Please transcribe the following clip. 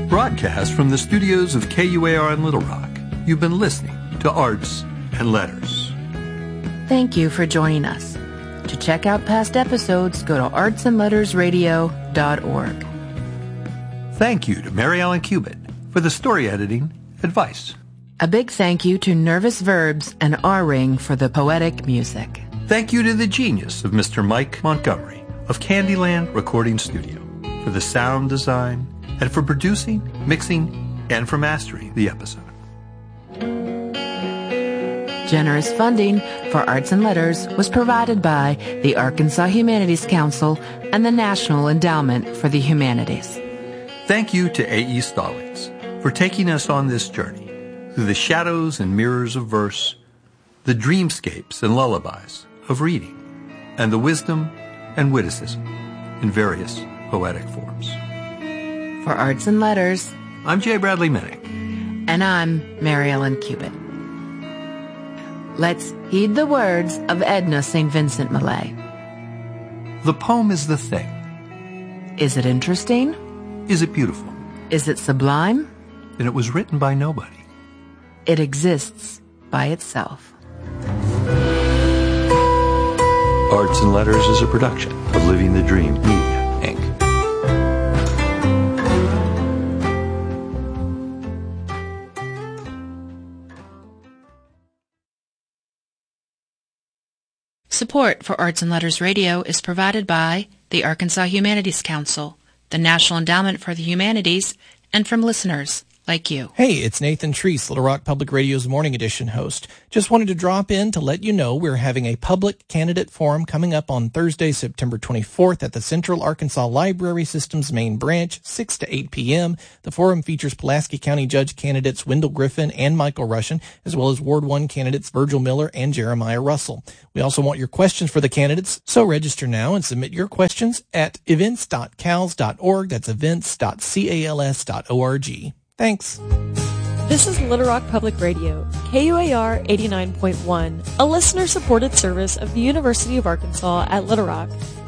Broadcast from the studios of KUAR in Little Rock, you've been listening to Arts and Letters. Thank you for joining us. To check out past episodes, go to artsandlettersradio.org. Thank you to Mary Ellen Cubitt for the story editing advice. A big thank you to Nervous Verbs and R-Ring for the poetic music. Thank you to the genius of Mr. Mike Montgomery of Candyland Recording Studio for the sound design and for producing, mixing, and for mastering the episode. Generous funding for Arts and Letters was provided by the Arkansas Humanities Council and the National Endowment for the Humanities. Thank you to A.E. Stallings for taking us on this journey through the shadows and mirrors of verse, the dreamscapes and lullabies of reading, and the wisdom and witticism in various poetic forms. For Arts and Letters, I'm J. Bradley Minnick. And I'm Mary Ellen Cubitt. Let's heed the words of Edna St. Vincent Millay. The poem is the thing. Is it interesting? Is it beautiful? Is it sublime? Then it was written by nobody. It exists by itself. Arts and Letters is a production of Living the Dream Media, Inc. Support for Arts and Letters Radio is provided by the Arkansas Humanities Council, the National Endowment for the Humanities, and from listeners like you. Hey, it's Nathan Treese, Little Rock Public Radio's Morning Edition host. Just wanted to drop in to let you know we're having a public candidate forum coming up on Thursday, September 24th at the Central Arkansas Library System's main branch, 6 to 8 p.m. The forum features Pulaski County Judge candidates Wendell Griffin and Michael Russian, as well as Ward 1 candidates Virgil Miller and Jeremiah Russell. We also want your questions for the candidates, so register now and submit your questions at events.cals.org. That's events.cals.org. Thanks. This is Little Rock Public Radio, KUAR 89.1, a listener-supported service of the University of Arkansas at Little Rock.